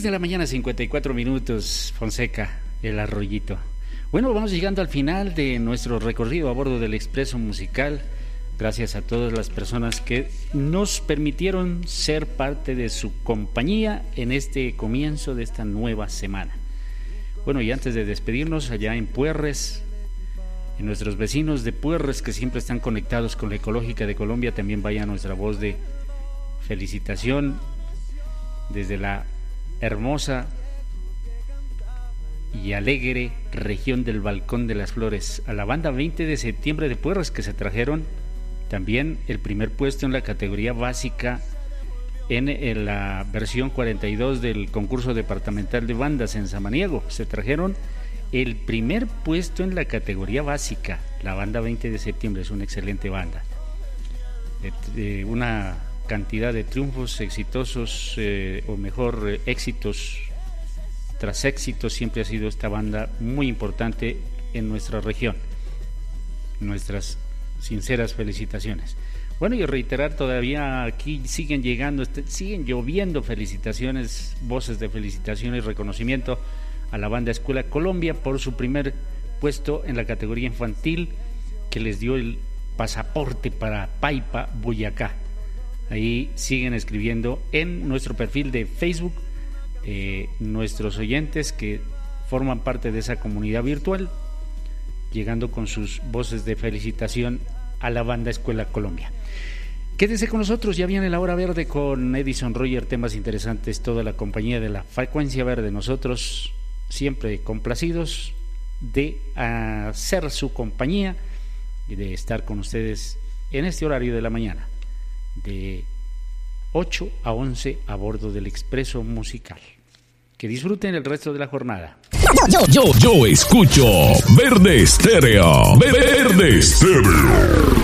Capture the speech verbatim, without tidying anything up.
de la mañana, cincuenta y cuatro minutos, Fonseca, El Arroyito. Bueno, vamos llegando al final de nuestro recorrido a bordo del Expreso Musical. Gracias a todas las personas que nos permitieron ser parte de su compañía en este comienzo de esta nueva semana. Bueno, y antes de despedirnos, allá en Puerres, en nuestros vecinos de Puerres que siempre están conectados con la Ecológica de Colombia, también vaya nuestra voz de felicitación desde la hermosa y alegre región del Balcón de las Flores a la banda veinte de septiembre de Puerres, que se trajeron también el primer puesto en la categoría básica en, en la versión cuarenta y dos del concurso departamental de bandas en Samaniego. Se trajeron el primer puesto en la categoría básica. La banda veinte de septiembre es una excelente banda, de, de una cantidad de triunfos exitosos, eh, o mejor, eh, éxitos tras éxitos. Siempre ha sido esta banda muy importante en nuestra región. Nuestras sinceras felicitaciones. Bueno, y reiterar, todavía aquí siguen llegando, siguen lloviendo felicitaciones, voces de felicitación y reconocimiento a la banda Escuela Colombia por su primer puesto en la categoría infantil, que les dio el pasaporte para Paipa, Boyacá. Ahí siguen escribiendo en nuestro perfil de Facebook eh, nuestros oyentes que forman parte de esa comunidad virtual, llegando con sus voces de felicitación a la banda Escuela Colombia. Quédese con nosotros, ya viene la hora verde con Edison Roger, temas interesantes, toda la compañía de la frecuencia verde. Nosotros siempre complacidos de hacer su compañía y de estar con ustedes en este horario de la mañana, de ocho a once a bordo del Expreso Musical. Que disfruten el resto de la jornada. Yo, yo, yo escucho Verde Estéreo. Verde Estéreo.